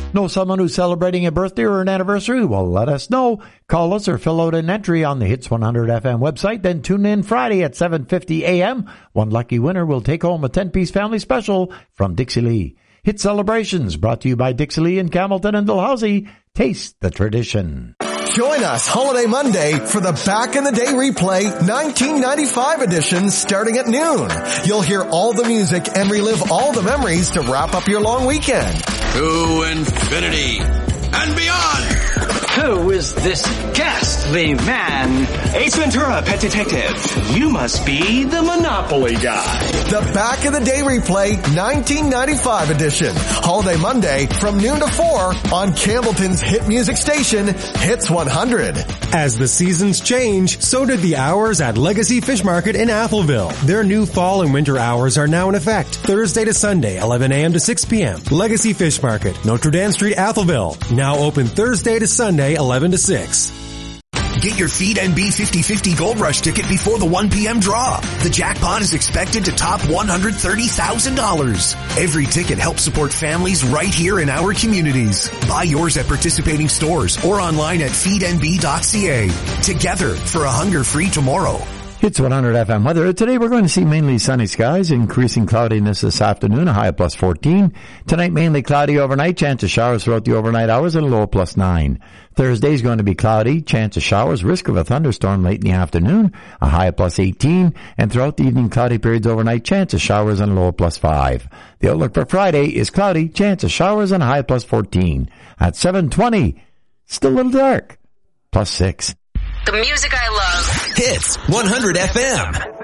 Know someone who's celebrating a birthday or an anniversary? Well, let us know. Call us or fill out an entry on the Hits 100 FM website. Then tune in Friday at 7:50 a.m. One lucky winner will take home a 10-piece family special from Dixie Lee. Hit Celebrations brought to you by Dixie Lee in Camelton and Dalhousie. Taste the tradition. Join us Holiday Monday for the Back in the Day Replay 1995 edition starting at noon. You'll hear all the music and relive all the memories to wrap up your long weekend. To infinity and beyond. Who is this ghastly man? Ace Ventura, Pet Detective. You must be the Monopoly guy. The Back in the Day Replay 1995 edition. Holiday Monday from noon to 4 on Campbellton's hit music station, Hits 100. As the seasons change, so did the hours at Legacy Fish Market in Atholville. Their new fall and winter hours are now in effect. Thursday to Sunday, 11 a.m. to 6 p.m. Legacy Fish Market, Notre Dame Street, Atholville. Now open Thursday to Sunday, 11 to 6. Get your Feed NB 50/50 Gold Rush ticket before the 1 p.m. draw. The jackpot is expected to top $130,000. Every ticket helps support families right here in our communities. Buy yours at participating stores or online at feednb.ca. Together for a hunger-free tomorrow. Hits 100 FM weather. Today we're going to see mainly sunny skies, increasing cloudiness this afternoon, a high of plus 14. Tonight mainly cloudy overnight, chance of showers throughout the overnight hours and a low of plus 9. Thursday is going to be cloudy, chance of showers, risk of a thunderstorm late in the afternoon, a high of plus 18. And throughout the evening, cloudy periods overnight, chance of showers and a low of plus 5. The outlook for Friday is cloudy, chance of showers and a high of plus 14. At 7:20, still a little dark, plus 6. The music I love. Hits 100 FM.